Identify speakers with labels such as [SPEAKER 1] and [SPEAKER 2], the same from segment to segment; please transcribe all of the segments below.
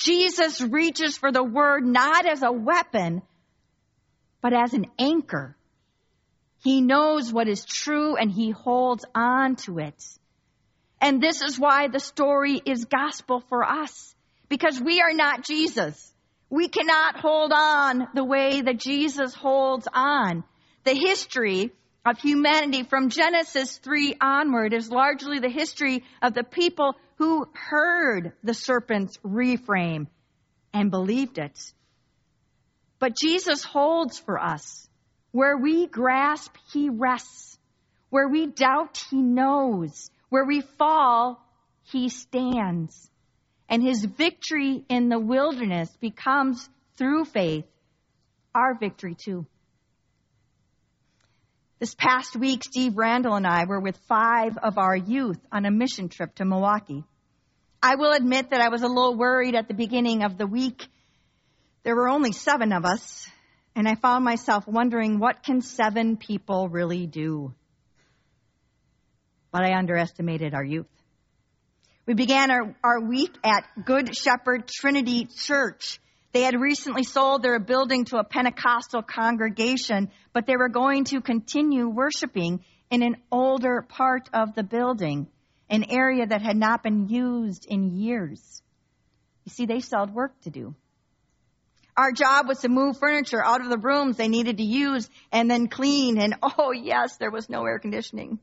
[SPEAKER 1] Jesus reaches for the word not as a weapon, but as an anchor. He knows what is true and he holds on to it. And this is why the story is gospel for us, because we are not Jesus. We cannot hold on the way that Jesus holds on. The history of humanity from Genesis 3 onward is largely the history of the people who heard the serpent's reframe and believed it. But Jesus holds for us. Where we grasp, he rests. Where we doubt, he knows. Where we fall, he stands. And his victory in the wilderness becomes, through faith, our victory too. This past week, Steve Randall and I were with 5 of our youth on a mission trip to Milwaukee. I will admit that I was a little worried at the beginning of the week. There were only 7 of us, and I found myself wondering, what can 7 people really do? But I underestimated our youth. We began our week at Good Shepherd Trinity Church. They had recently sold their building to a Pentecostal congregation, but they were going to continue worshiping in an older part of the building, an area that had not been used in years. You see, they still had work to do. Our job was to move furniture out of the rooms they needed to use and then clean. And oh yes, there was no air conditioning.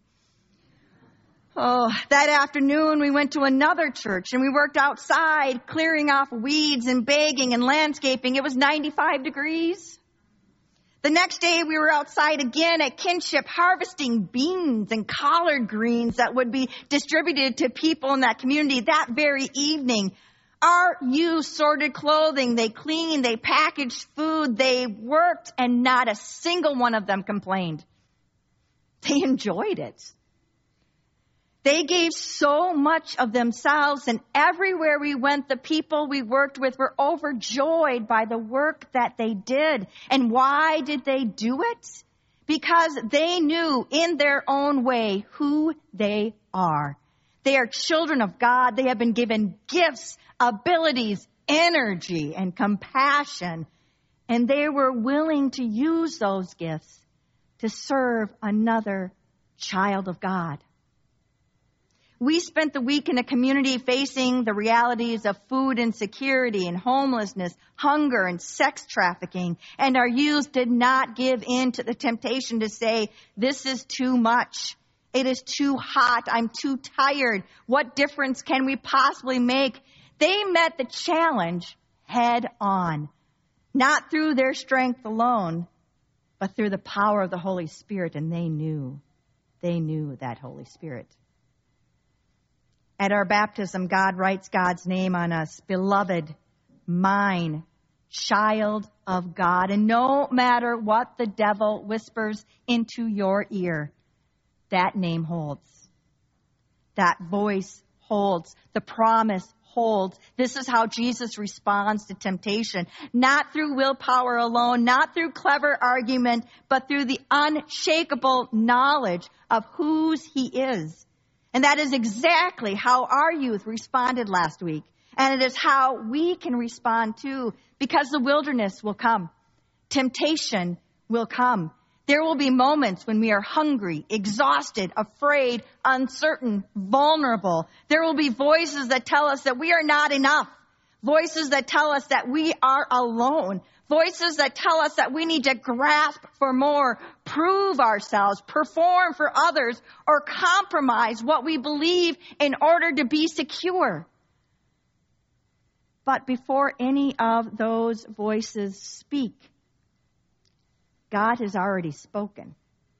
[SPEAKER 1] Oh, that afternoon we went to another church and we worked outside clearing off weeds and bagging and landscaping. It was 95 degrees. The next day we were outside again at Kinship harvesting beans and collard greens that would be distributed to people in that community that very evening. Our youth sorted clothing, they cleaned, they packaged food, they worked, and not a single one of them complained. They enjoyed it. They gave so much of themselves, and everywhere we went, the people we worked with were overjoyed by the work that they did. And why did they do it? Because they knew in their own way who they are. They are children of God. They have been given gifts, abilities, energy, and compassion. And they were willing to use those gifts to serve another child of God. We spent the week in a community facing the realities of food insecurity and homelessness, hunger and sex trafficking. And our youth did not give in to the temptation to say, this is too much. It is too hot. I'm too tired. What difference can we possibly make? They met the challenge head on, not through their strength alone, but through the power of the Holy Spirit. And they knew that Holy Spirit. At our baptism, God writes God's name on us, beloved, mine, child of God. And no matter what the devil whispers into your ear, that name holds. That voice holds. The promise holds. This is how Jesus responds to temptation. Not through willpower alone, not through clever argument, but through the unshakable knowledge of whose he is. And that is exactly how our youth responded last week. And it is how we can respond too, because the wilderness will come. Temptation will come. There will be moments when we are hungry, exhausted, afraid, uncertain, vulnerable. There will be voices that tell us that we are not enough. Voices that tell us that we are alone. Voices that tell us that we need to grasp for more, prove ourselves, perform for others, or compromise what we believe in order to be secure. But before any of those voices speak, God has already spoken.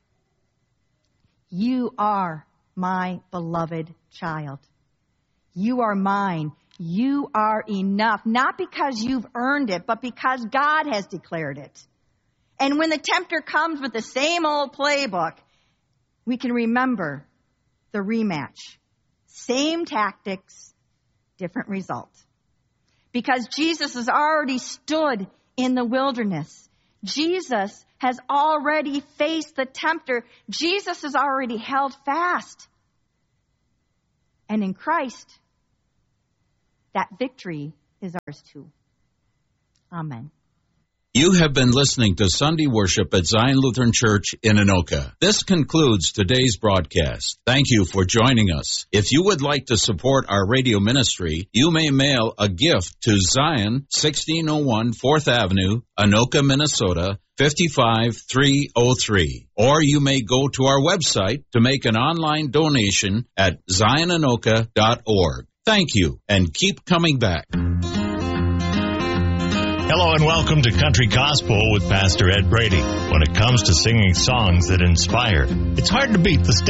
[SPEAKER 1] You are my beloved child. You are mine. You are enough, not because you've earned it, but because God has declared it. And when the tempter comes with the same old playbook, we can remember the rematch. Same tactics, different result. Because Jesus has already stood in the wilderness. Jesus has already faced the tempter. Jesus has already held fast. And in Christ, that victory is ours too. Amen.
[SPEAKER 2] You have been listening to Sunday worship at Zion Lutheran Church in Anoka. This concludes today's broadcast. Thank you for joining us. If you would like to support our radio ministry, you may mail a gift to Zion, 1601 4th Avenue, Anoka, Minnesota, 55303. Or you may go to our website to make an online donation at zionanoka.org. Thank you, and keep coming back.
[SPEAKER 3] Hello and welcome to Country Gospel with Pastor Ed Brady. When it comes to singing songs that inspire, it's hard to beat the